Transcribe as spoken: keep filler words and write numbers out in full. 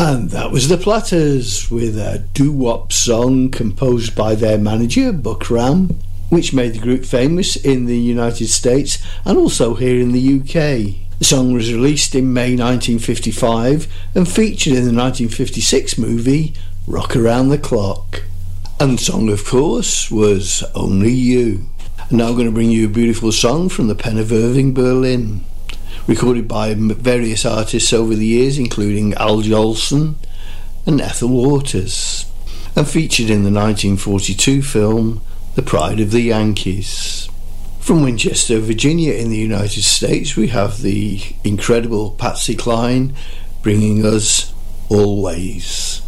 And that was the Platters with a doo-wop song composed by their manager, Buck Ram, which made the group famous in the United States and also here in the U K. The song was released in May nineteen fifty-five and featured in the nineteen fifty-six movie Rock Around the Clock. And the song, of course, was Only You. And now I'm going to bring you a beautiful song from the pen of Irving Berlin, recorded by various artists over the years, including Al Jolson and Ethel Waters, and featured in the nineteen forty-two film The Pride of the Yankees. From Winchester, Virginia in the United States, we have the incredible Patsy Cline bringing us Always.